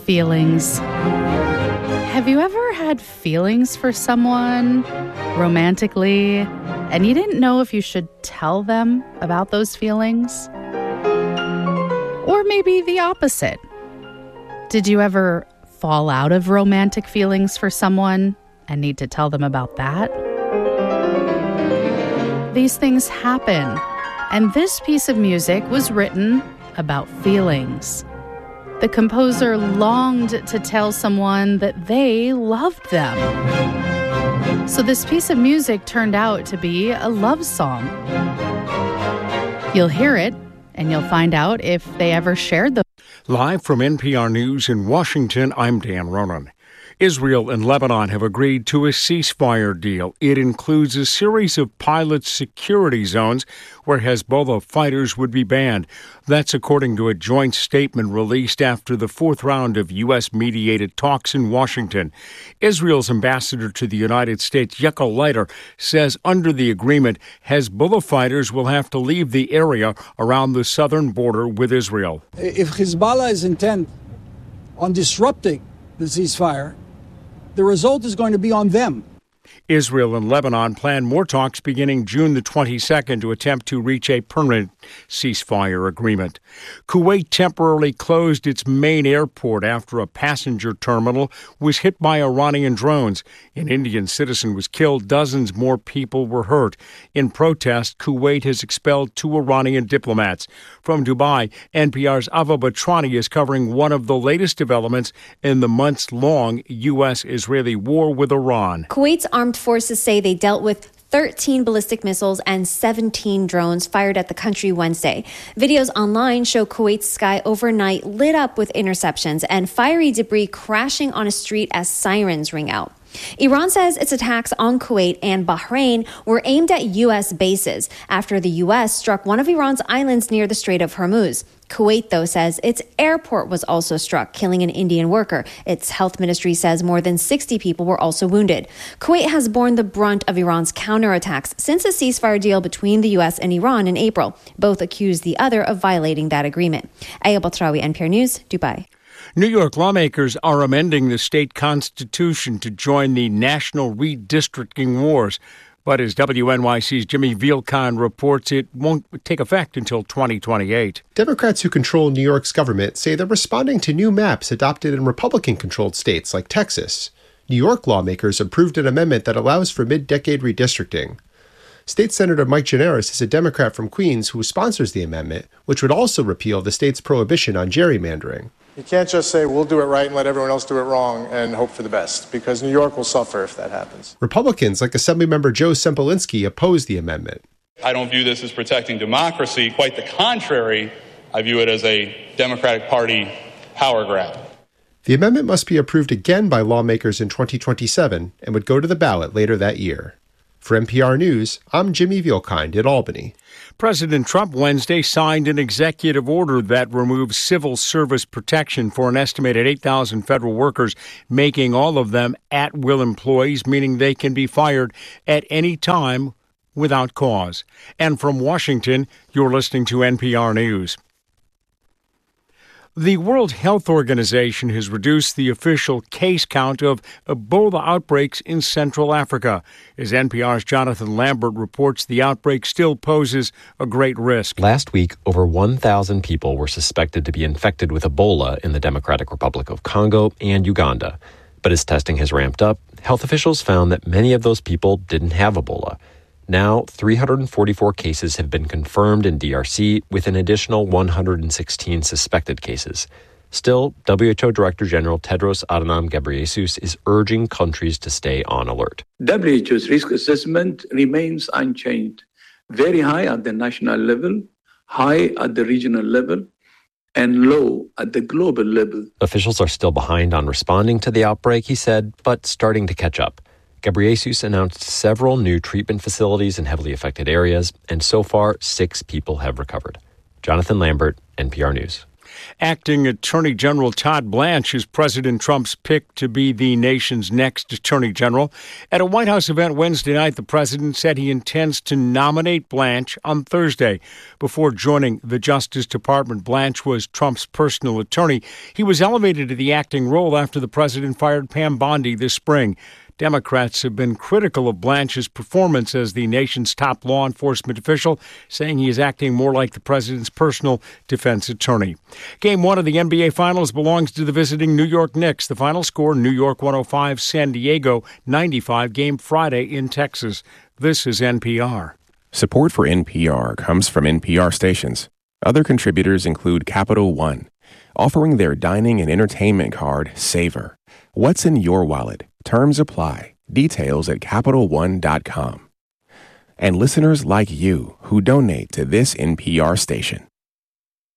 Feelings. Have you ever had feelings for someone romantically, and you didn't know if you should tell them about those feelings? Or maybe the opposite. Did you ever fall out of romantic feelings for someone and need to tell them about that? These things happen, and this piece of music was written about feelings. The composer longed to tell someone that they loved them. So this piece of music turned out to be a love song. You'll hear it, and you'll find out if they ever shared the. Live from NPR News in Washington, I'm Dan Ronan. Israel and Lebanon have agreed to a ceasefire deal. It includes a series of pilot security zones where Hezbollah fighters would be banned. That's according to a joint statement released after the fourth round of U.S.-mediated talks in Washington. Israel's ambassador to the United States, Yaakov Leiter, says under the agreement, Hezbollah fighters will have to leave the area around the southern border with Israel. If Hezbollah is intent on disrupting the ceasefire, the result is going to be on them. Israel and Lebanon plan more talks beginning June the 22nd to attempt to reach a permanent ceasefire agreement. Kuwait temporarily closed its main airport after a passenger terminal was hit by Iranian drones. An Indian citizen was killed. Dozens more people were hurt. In protest, Kuwait has expelled 2 Iranian diplomats. From Dubai, NPR's Ava Batrani is covering one of the latest developments in the months-long U.S.-Israeli war with Iran. Kuwait's armed forces say they dealt with 13 ballistic missiles and 17 drones fired at the country Wednesday. Videos online show Kuwait's sky overnight lit up with interceptions and fiery debris crashing on a street as sirens ring out. Iran says its attacks on Kuwait and Bahrain were aimed at U.S. bases after the U.S. struck one of Iran's islands near the Strait of Hormuz. Kuwait, though, says its airport was also struck, killing an Indian worker. Its health ministry says more than 60 people were also wounded. Kuwait has borne the brunt of Iran's counterattacks since a ceasefire deal between the U.S. and Iran in April. Both accuse the other of violating that agreement. Aya Batrawi, NPR News, Dubai. New York lawmakers are amending the state constitution to join the national redistricting wars. But as WNYC's Jimmy Vielkine reports, it won't take effect until 2028. Democrats who control New York's government say they're responding to new maps adopted in Republican-controlled states like Texas. New York lawmakers approved an amendment that allows for mid-decade redistricting. State Senator Mike Gianaris is a Democrat from Queens who sponsors the amendment, which would also repeal the state's prohibition on gerrymandering. You can't just say, we'll do it right and let everyone else do it wrong and hope for the best, because New York will suffer if that happens. Republicans like Assemblymember Joe Sempolinski oppose the amendment. I don't view this as protecting democracy. Quite the contrary, I view it as a Democratic Party power grab. The amendment must be approved again by lawmakers in 2027 and would go to the ballot later that year. For NPR News, I'm Jimmy Vielkind in Albany. President Trump Wednesday signed an executive order that removes civil service protection for an estimated 8,000 federal workers, making all of them at-will employees, meaning they can be fired at any time without cause. And from Washington, you're listening to NPR News. The World Health Organization has reduced the official case count of Ebola outbreaks in Central Africa. As NPR's Jonathan Lambert reports, the outbreak still poses a great risk. Last week, over 1,000 people were suspected to be infected with Ebola in the Democratic Republic of Congo and Uganda. But as testing has ramped up, health officials found that many of those people didn't have Ebola. Now, 344 cases have been confirmed in DRC, with an additional 116 suspected cases. Still, WHO Director General Tedros Adhanom Ghebreyesus is urging countries to stay on alert. WHO's risk assessment remains unchanged, very high at the national level, high at the regional level, and low at the global level. Officials are still behind on responding to the outbreak, he said, but starting to catch up. Ghebreyesus announced several new treatment facilities in heavily affected areas, and so far, 6 people have recovered. Jonathan Lambert, NPR News. Acting Attorney General Todd Blanche is President Trump's pick to be the nation's next Attorney General. At a White House event Wednesday night, the president said he intends to nominate Blanche on Thursday. Before joining the Justice Department, Blanche was Trump's personal attorney. He was elevated to the acting role after the president fired Pam Bondi this spring. Democrats have been critical of Blanche's performance as the nation's top law enforcement official, saying he is acting more like the president's personal defense attorney. Game 1 of the NBA Finals belongs to the visiting New York Knicks. The final score, New York 105, San Diego 95, game Friday in Texas. This is NPR. Support for NPR comes from NPR stations. Other contributors include Capital One, offering their dining and entertainment card, Savor. What's in your wallet? Terms apply. Details at CapitalOne.com. And listeners like you who donate to this NPR station.